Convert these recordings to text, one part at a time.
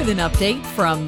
With an update from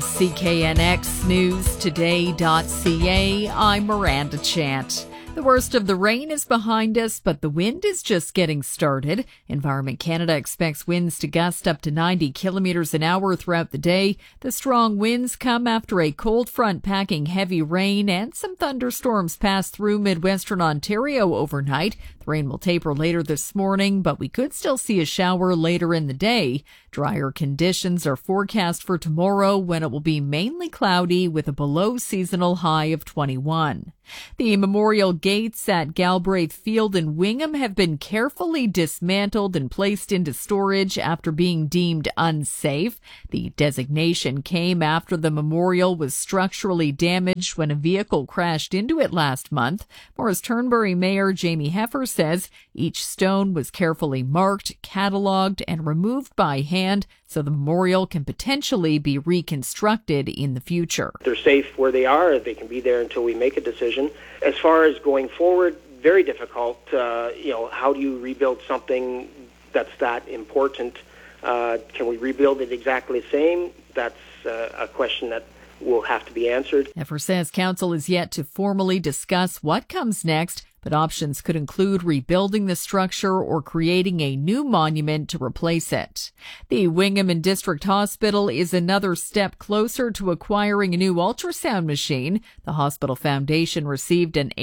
CKNXNewsToday.ca, I'm Miranda Chant. The worst of the rain is behind us, but the wind is just getting started. Environment Canada expects winds to gust up to 90 kilometers an hour throughout the day. The strong winds come after a cold front packing heavy rain and some thunderstorms pass through Midwestern Ontario overnight. The rain will taper later this morning, but we could still see a shower later in the day. Drier conditions are forecast for tomorrow when it will be mainly cloudy with a below seasonal high of 21. The memorial gates at Galbraith Field in Wingham have been carefully dismantled and placed into storage after being deemed unsafe. The designation came after the memorial was structurally damaged when a vehicle crashed into it last month. Morris Turnbury Mayor Jamie Heffer says each stone was carefully marked, catalogued, and removed by hand so the memorial can potentially be reconstructed in the future. They're safe where they are. They can be there until we make a decision. As far as going forward, very difficult. How do you rebuild something that's that important? Can we rebuild it exactly the same? That's a question that will have to be answered. Heffer says council is yet to formally discuss what comes next, but options could include rebuilding the structure or creating a new monument to replace it. The Wingham and District Hospital is another step closer to acquiring a new ultrasound machine. The Hospital Foundation received an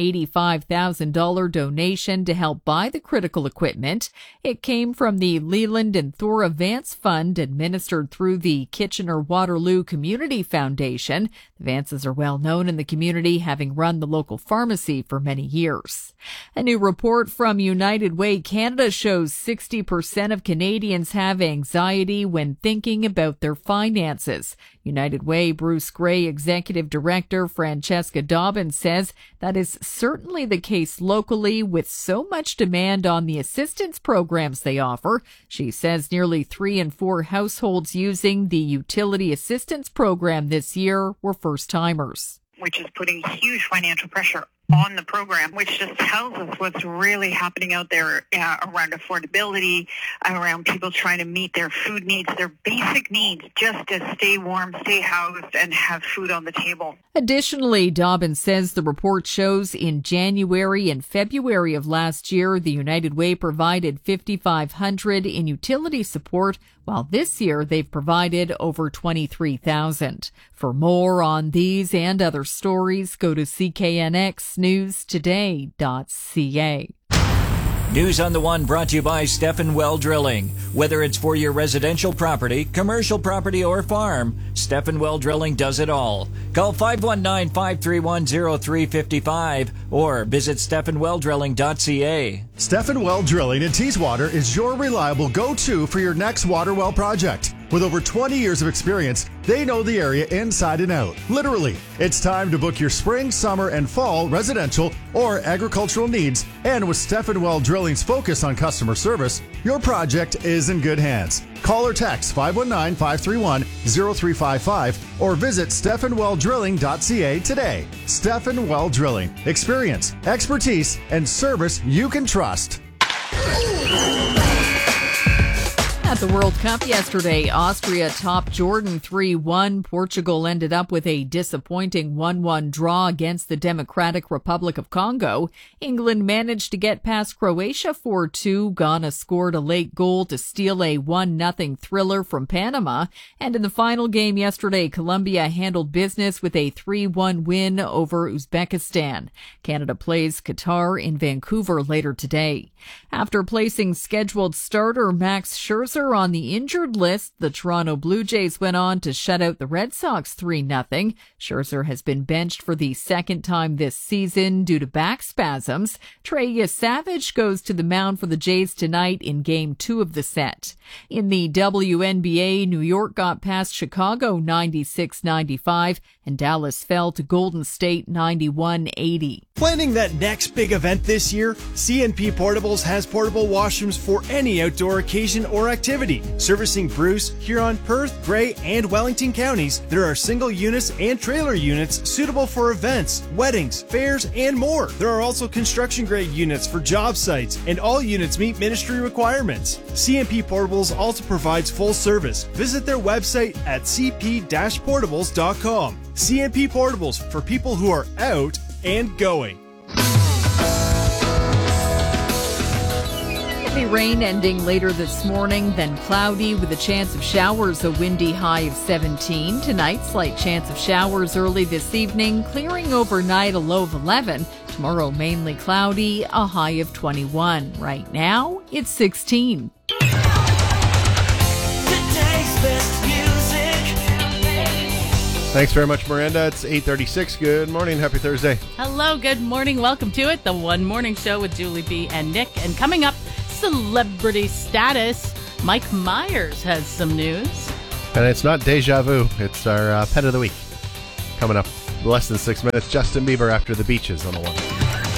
$85,000 donation to help buy the critical equipment. It came from the Leland and Thora Vance Fund administered through the Kitchener-Waterloo Community Foundation. The Vances are well known in the community, having run the local pharmacy for many years. A new report from United Way Canada shows 60% of Canadians have anxiety when thinking about their finances. United Way Bruce Gray Executive Director Francesca Dobbins says that is certainly the case locally with so much demand on the assistance programs they offer. She says nearly 3 in 4 households using the utility assistance program this year were first-timers. Which is putting huge financial pressure on the program, which just tells us what's really happening out there around affordability, around people trying to meet their food needs, their basic needs, just to stay warm, stay housed, and have food on the table. Additionally, Dobbins says the report shows in January and February of last year, the United Way provided $5,500 in utility support, while this year they've provided over $23,000. For more on these and other stories, go to CKNXNewsToday.ca. News on the One brought to you by Stephen Well Drilling. Whether it's for your residential property, commercial property, or farm, Stephen Well Drilling does it all. Call 519-531-0355 or visit StephenWellDrilling.ca. Stephen Well Drilling in Teeswater is your reliable go-to for your next water well project. With over 20 years of experience, they know the area inside and out. Literally, it's time to book your spring, summer, and fall residential or agricultural needs. And with Stephen Well Drilling's focus on customer service, your project is in good hands. Call or text 519-531-0355 or visit StephenWellDrilling.ca today. Stephen Well Drilling. Experience, expertise, and service you can trust. At the World Cup yesterday, Austria topped Jordan 3-1. Portugal ended up with a disappointing 1-1 draw against the Democratic Republic of Congo. England managed to get past Croatia 4-2. Ghana scored a late goal to steal a 1-0 thriller from Panama. And in the final game yesterday, Colombia handled business with a 3-1 win over Uzbekistan. Canada plays Qatar in Vancouver later today. After placing scheduled starter Max Scherzer on the injured list, the Toronto Blue Jays went on to shut out the Red Sox 3-0. Scherzer has been benched for the second time this season due to back spasms. Trey Savage goes to the mound for the Jays tonight in Game 2 of the set. In the WNBA, New York got past Chicago 96-95, and Dallas fell to Golden State 91-80. Planning that next big event this year? CNP Portables has portable washrooms for any outdoor occasion or activity. connectivity. Servicing Bruce, Huron, Perth, Grey, and Wellington counties, there are single units and trailer units suitable for events, weddings, fairs, and more. There are also construction-grade units for job sites, and all units meet ministry requirements. CMP Portables also provides full service. Visit their website at cp-portables.com. CMP Portables, for people who are out and going. Heavy rain ending later this morning, then cloudy with a chance of showers, a windy high of 17. Tonight, slight chance of showers early this evening, clearing overnight, a low of 11. Tomorrow, mainly cloudy, a high of 21. Right now, it's 16. Thanks very much, Miranda. It's 8:36. Good morning. Happy Thursday. Hello. Good morning. Welcome to it, the One Morning Show with Julie B. and Nick. And coming up, celebrity status. Mike Myers has some news. And it's not deja vu. It's our pet of the week. Coming up less than 6 minutes. Justin Bieber after the Beaches on the one.